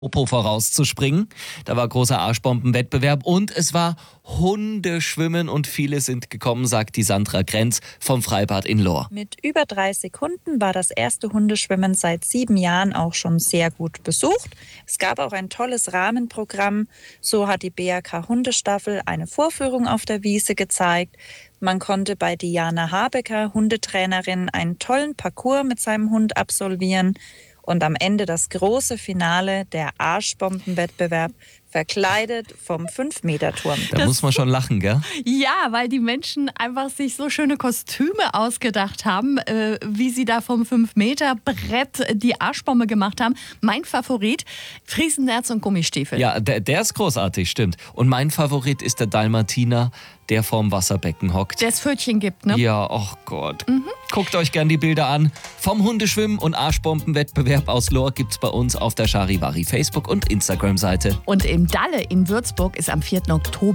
Popo vorauszuspringen. Da war großer Arschbombenwettbewerb und es war Hundeschwimmen und viele sind gekommen, sagt die Sandra Grenz vom Freibad in Lohr. Mit über 3 Sekunden war das erste Hundeschwimmen seit 7 Jahren auch schon sehr gut besucht. Es gab auch ein tolles Rahmenprogramm. So hat die BAK Hundestaffel eine Vorführung auf der Wiese gezeigt. Man konnte bei Diana Habecker, Hundetrainerin, einen tollen Parcours mit seinem Hund absolvieren. Und am Ende das große Finale, der Arschbombenwettbewerb, verkleidet vom 5-Meter-Turm. Da muss man schon lachen, gell? Ja, weil die Menschen einfach sich so schöne Kostüme ausgedacht haben, wie sie da vom 5-Meter-Brett die Arschbombe gemacht haben. Mein Favorit, Friesennerz und Gummistiefel. Ja, der ist großartig, stimmt. Und mein Favorit ist der Dalmatiner, der vorm Wasserbecken hockt. Der es Pfötchen gibt, ne? Ja, ach Gott. Guckt euch gern die Bilder an. Vom Hundeschwimmen und Arschbombenwettbewerb aus Lohr gibt's bei uns auf der Charivari Facebook- und Instagram-Seite. Und im Dalle in Würzburg ist am 4. Oktober